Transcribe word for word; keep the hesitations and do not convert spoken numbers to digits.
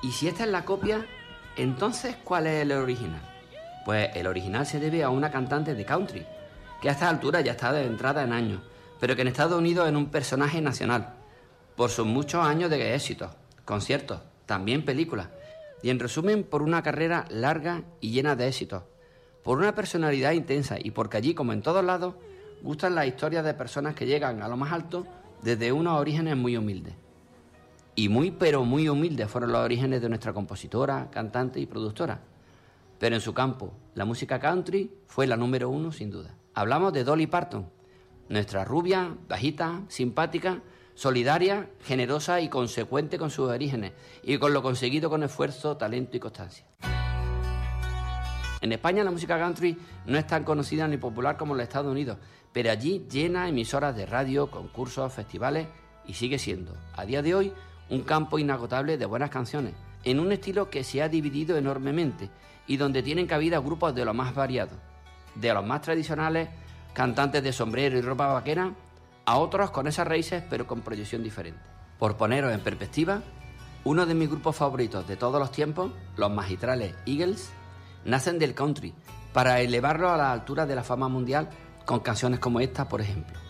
Y si esta es la copia, entonces ¿cuál es el original? Pues el original se debe a una cantante de country, que a esta altura ya está de entrada en años, pero que en Estados Unidos es un personaje nacional, por sus muchos años de éxitos, conciertos, también películas, y en resumen por una carrera larga y llena de éxitos, por una personalidad intensa y porque allí, como en todos lados, gustan las historias de personas que llegan a lo más alto desde unos orígenes muy humildes. Y muy pero muy humildes fueron los orígenes de nuestra compositora, cantante y productora. Pero en su campo, la música country fue la número uno sin duda. Hablamos de Dolly Parton, nuestra rubia, bajita, simpática, solidaria, generosa y consecuente con sus orígenes y con lo conseguido con esfuerzo, talento y constancia. En España la música country no es tan conocida ni popular como en los Estados Unidos, pero allí llena emisoras de radio, concursos, festivales y sigue siendo, a día de hoy, un campo inagotable de buenas canciones, en un estilo que se ha dividido enormemente y donde tienen cabida grupos de lo más variados, de los más tradicionales, cantantes de sombrero y ropa vaquera, a otros con esas raíces pero con proyección diferente. Por poneros en perspectiva, uno de mis grupos favoritos de todos los tiempos, los magistrales Eagles, nacen del country para elevarlo a la altura de la fama mundial con canciones como esta, por ejemplo.